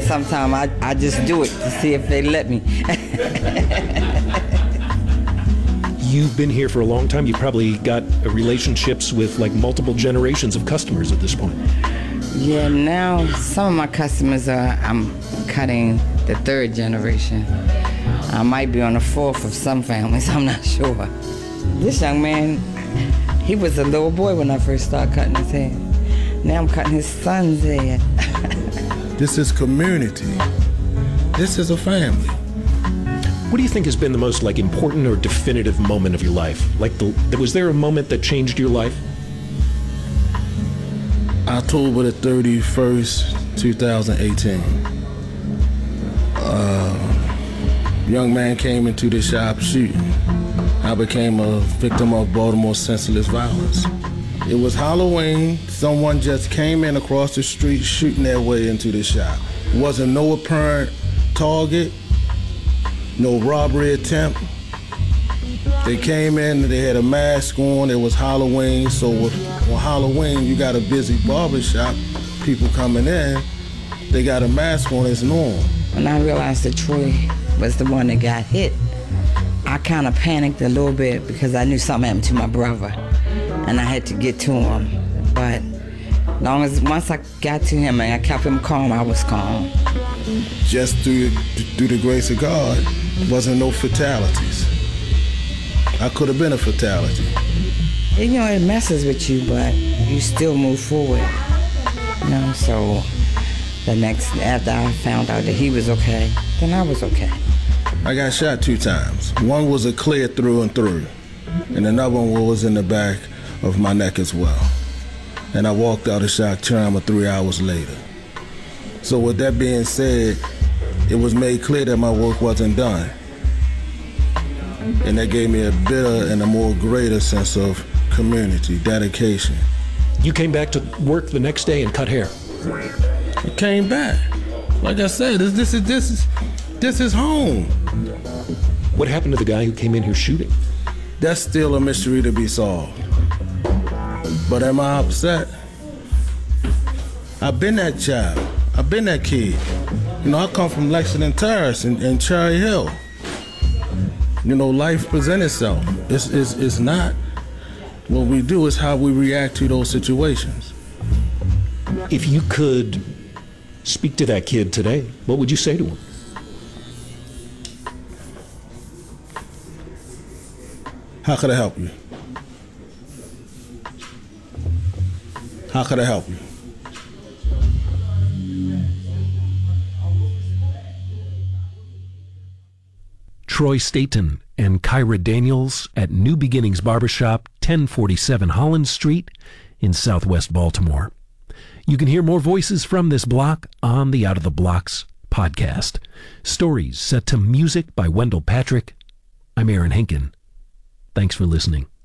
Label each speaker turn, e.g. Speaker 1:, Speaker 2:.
Speaker 1: sometimes I just do it to see if they let me.
Speaker 2: You've been here for a long time. You've probably got relationships with like multiple generations of customers at this point.
Speaker 1: Yeah, now some of my customers I'm cutting the third generation. I might be on the fourth of some families, I'm not sure. This young man, he was a little boy when I first started cutting his hair. Now I'm cutting his son's hair.
Speaker 3: This is community. This is a family.
Speaker 2: What do you think has been the most like important or definitive moment of your life? Like, was there a moment that changed your life?
Speaker 3: October the 31st, 2018. Young man came into the shop shooting. I became a victim of Baltimore senseless violence. It was Halloween. Someone just came in across the street shooting their way into the shop. Wasn't no apparent target, no robbery attempt. They came in, they had a mask on, it was Halloween, so on Halloween you got a busy barbershop, people coming in, they got a mask on, it's normal.
Speaker 1: When I realized that Troy was the one that got hit, I kind of panicked a little bit because I knew something happened to my brother and I had to get to him. But once I got to him and I kept him calm, I was calm.
Speaker 3: Just through the grace of God, wasn't no fatalities. I could have been a fatality.
Speaker 1: You know, it messes with you, but you still move forward. You know, so after I found out that he was okay, then I was okay.
Speaker 3: I got shot 2 times. One was a clear through and through, and another one was in the back of my neck as well. And I walked out of shock trauma 3 hours later. So with that being said, it was made clear that my work wasn't done. And that gave me a better and a more greater sense of community, dedication.
Speaker 2: You came back to work the next day and cut hair.
Speaker 3: I came back. Like I said, this is home.
Speaker 2: What happened to the guy who came in here shooting?
Speaker 3: That's still a mystery to be solved. But am I upset? I've been that child. I've been that kid. You know, I come from Lexington Terrace and Cherry Hill. You know, life presents itself. It's not what we do, it's how we react to those situations.
Speaker 2: If you could speak to that kid today, what would you say to him?
Speaker 3: How could I help you? How could I help you?
Speaker 2: Troy Staten and Kyra Daniels at New Beginnings Barbershop, 1047 Holland Street in Southwest Baltimore. You can hear more voices from this block on the Out of the Blocks podcast. Stories set to music by Wendell Patrick. I'm Aaron Henkin. Thanks for listening.